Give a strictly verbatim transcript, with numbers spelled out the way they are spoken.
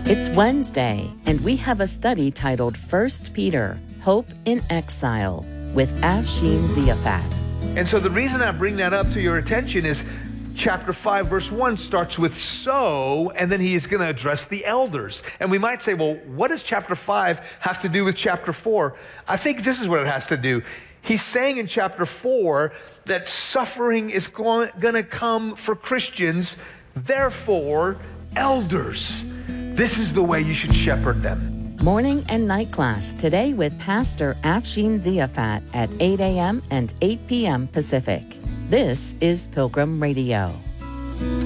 It's Wednesday, and we have a study titled First Peter, Hope in Exile, with Afshin Ziafat. And so the reason I bring that up to your attention is chapter five, verse one starts with so, and then he is going to address the elders. And we might say, well, what does chapter five have to do with chapter four? I think this is what it has to do. He's saying in chapter four that suffering is going, going to come for Christians, therefore, elders. This is the way you should shepherd them. Morning and night class today with Pastor Afshin Ziafat at eight a.m. and eight p.m. Pacific. This is Pilgrim Radio.